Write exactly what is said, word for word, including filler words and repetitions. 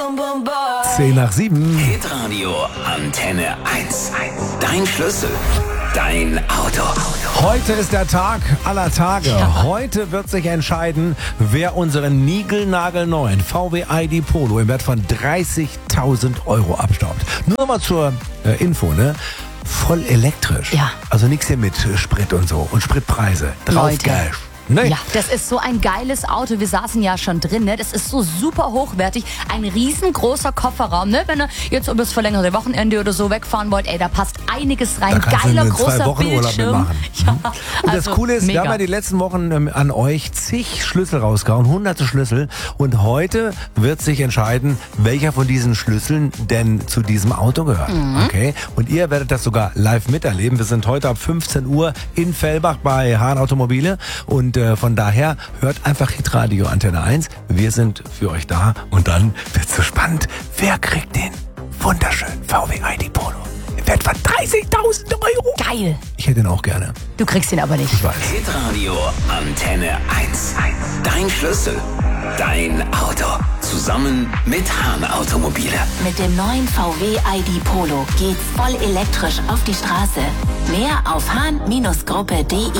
Zehn nach sieben. Hitradio Antenne eins. Dein Schlüssel. Dein Auto. Heute ist der Tag aller Tage. Ja. Heute wird sich entscheiden, wer unseren niegelnagelneuen V W I D Polo im Wert von dreißigtausend Euro abstaubt. Nur noch mal zur äh, Info, ne? Voll elektrisch. Ja. Also nichts hier mit Sprit und so und Spritpreise. Drauf Leute. Cash. Nee. Ja, das ist so ein geiles Auto. Wir saßen ja schon drin, ne? Das ist so super hochwertig. Ein riesengroßer Kofferraum, ne? Wenn ihr jetzt über das verlängerte Wochenende oder so wegfahren wollt, ey, da passt einiges rein. Da kannst Geiler du großer zwei Wochen Urlaub Bildschirm. mitmachen. Ja, und also, das Coole ist, mega. wir haben ja die letzten Wochen ähm, an euch zig Schlüssel rausgehauen, hunderte Schlüssel. Und heute wird sich entscheiden, welcher von diesen Schlüsseln denn zu diesem Auto gehört. Mhm. Okay? Und ihr werdet das sogar live miterleben. Wir sind heute ab fünfzehn Uhr in Fellbach bei Hahn Automobile. Und äh, von daher hört einfach Hitradio Antenne eins. Wir sind für euch da. Und dann wird's so spannend. Wer kriegt den wunderschönen V W I D Polo im Wert von dreißigtausend Euro? Geil. Ich hätte ihn auch gerne. Du kriegst ihn aber nicht. Ich weiß. Hitradio Antenne eins. Dein Schlüssel. Dein Auto. Zusammen mit Hahn Automobile. Mit dem neuen V W I D Polo geht's voll elektrisch auf die Straße. Mehr auf hahn Gruppe punkt de.